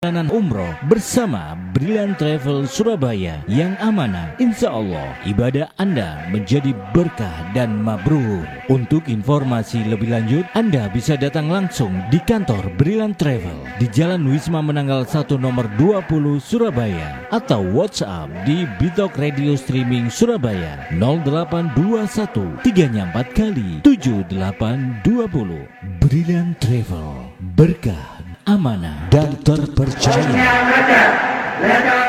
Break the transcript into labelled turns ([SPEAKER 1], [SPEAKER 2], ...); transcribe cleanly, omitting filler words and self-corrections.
[SPEAKER 1] perjalanan umroh bersama Brilliant Travel Surabaya yang amanah. Insya Allah ibadah Anda menjadi berkah dan mabrur. Untuk informasi lebih lanjut, Anda bisa datang langsung di kantor Brilliant Travel di Jalan Wisma Menanggal 1 nomor 20 Surabaya, atau WhatsApp di Bitok Radio Streaming Surabaya 0821 3 kali 7820. Brilliant Travel, berkah, amanah dan terpercaya.